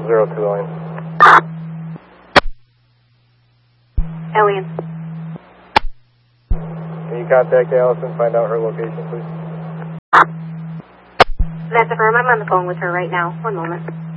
02 Alien. Alien. Can you contact Allison, find out her location, please? That's affirm. I'm on the phone with her right now. One moment.